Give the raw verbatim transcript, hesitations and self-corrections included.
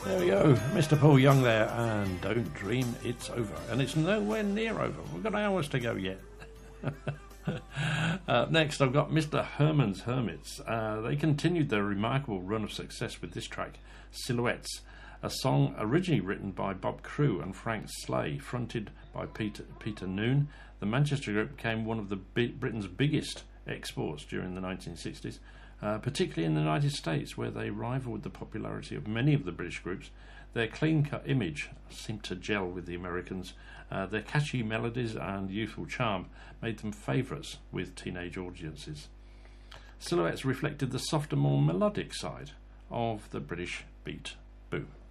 There we go, Mister Paul Young there, and Don't Dream It's Over. And it's nowhere near over. We've got hours to go yet. uh, next, I've got Mister Herman's Hermits. Uh, they continued their remarkable run of success with this track, Silhouettes, a song originally written by Bob Crewe and Frank Slay, fronted by Peter, Peter Noone. The Manchester group became one of the B- Britain's biggest exports during the nineteen sixties. Uh, particularly in the United States, where they rivaled the popularity of many of the British groups. Their clean-cut image seemed to gel with the Americans. Uh, their catchy melodies and youthful charm made them favourites with teenage audiences. Silhouettes reflected the softer, more melodic side of the British beat. Boom.